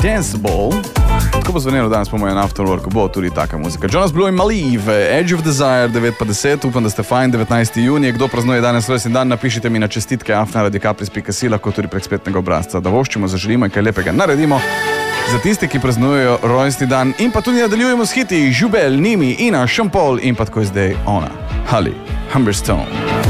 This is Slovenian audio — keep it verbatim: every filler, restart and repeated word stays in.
Danceable. Tako bo zvenelo danes po mojem afterworku, bo tudi taka muzika. Jonas Blue in Maliv, Edge of Desire, devet pa deset, upam, da ste fajn, devetnajsti junij. Kdo praznuje danes rojstni dan, napišite mi na čestitke afna radikapris pika si, lahko tudi prek spletnega obrazca, da voščimo, zaželimo in kaj lepega naredimo za tiste, ki praznujejo rojstni dan. In pa tudi nadaljujemo s hiti Žubel, Nimi, Ina, Šampol in pa tako je zdaj ona, Holly Humberstone.